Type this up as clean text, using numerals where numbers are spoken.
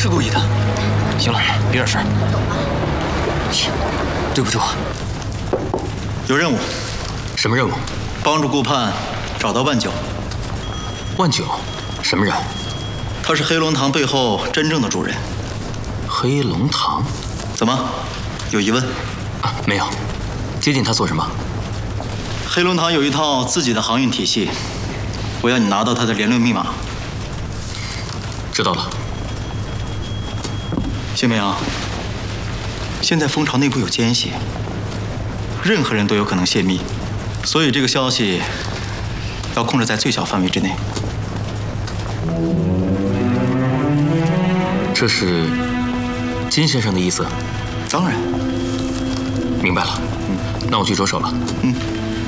是故意的。行了，别惹事。对不住。 有任务。 什么任务？ 帮助顾盼找到万九。 万九，什么人？ 他是黑龙堂背后真正的主人。 黑龙堂？ 怎么，有疑问？ 啊，没有。接近他做什么？ 黑龙堂有一套自己的航运体系，我要你拿到他的联络密码。 知道了。 谢明阳，现在蜂巢内部有奸细，任何人都有可能泄密，所以这个消息要控制在最小范围之内。 这是金先生的意思？ 当然。 明白了。那我去着手了。